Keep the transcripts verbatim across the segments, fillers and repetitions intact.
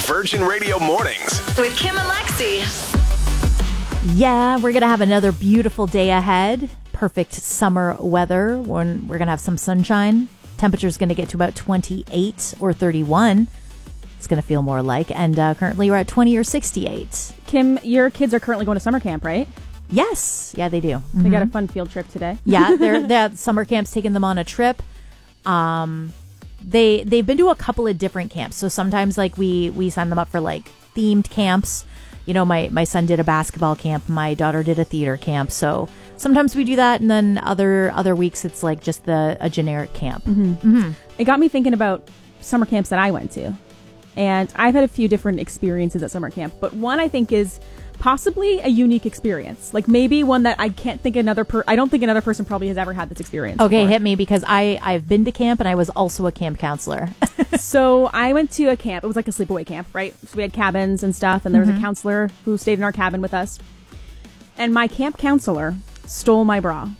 Virgin Radio Mornings with Kim and Lexi. Yeah, we're going to have another beautiful day ahead. Perfect summer weather. When we're going to have some sunshine. Temperature's going to get to about twenty-eight or thirty-one. It's going to feel more like. And uh, currently we're at twenty or sixty-eight. Kim, your kids are currently going to summer camp, right? Yes. Yeah, they do. Mm-hmm. They got a fun field trip today. Yeah, they're, they're summer camp's taking them on a trip. Um, they they've been to a couple of different camps. So sometimes like we we sign them up for like themed camps. You know, my my son did a basketball camp. My daughter did a theater camp. So sometimes we do that, and then other other weeks it's like just the a generic camp. Mm-hmm. Mm-hmm. It got me thinking about summer camps that I went to, and I've had a few different experiences at summer camp. But one I think is possibly a unique experience, like maybe one that I can't think another per. I don't think another person probably has ever had this experience. Okay, before. hit me, because I I've been to camp and I was also a camp counselor. So I went to a camp. It was like a sleepaway camp, right? So we had cabins and stuff, and there was Mm-hmm. a counselor who stayed in our cabin with us. And my camp counselor stole my bra.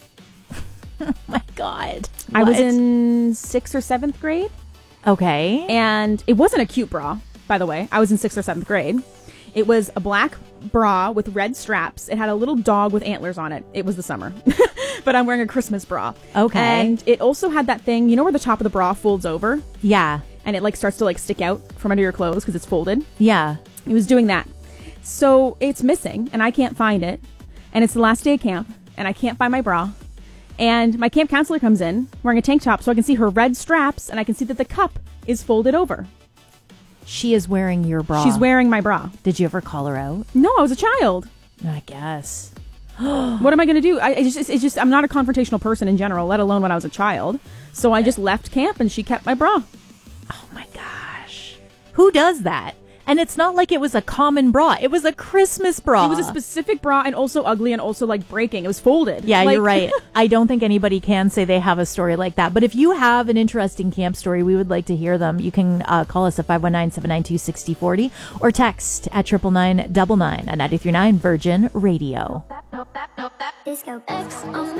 Oh my God. I was What? in sixth or seventh grade. Okay. And it wasn't a cute bra, by the way. I was in sixth or seventh grade. It was a black bra with red straps. It had a little dog with antlers on it. It was the summer. But I'm wearing a Christmas bra. Okay. And it also had that thing, you know where the top of the bra folds over? Yeah. And it like starts to like stick out from under your clothes because it's folded? Yeah. It was doing that. So it's missing, and I can't find it. And it's the last day of camp, and I can't find my bra. And my camp counselor comes in wearing a tank top, so I can see her red straps, and I can see that the cup is folded over. She is wearing your bra. She's wearing my bra. Did you ever call her out? No, I was a child. I guess. What am I going to do? I it's just, it's just I'm not a confrontational person in general, let alone when I was a child. So I just left camp, and she kept my bra. Oh my gosh. Who does that? And it's not like it was a common bra. It was a Christmas bra. It was a specific bra, and also ugly, and also like breaking. It was folded. Yeah, Like- you're right. I don't think anybody can say they have a story like that. But if you have an interesting camp story, we would like to hear them. You can uh, call us at five one nine, seven nine two, six zero four zero or text at triple nine nine nine at ninety-three point nine Virgin Radio. Disco X on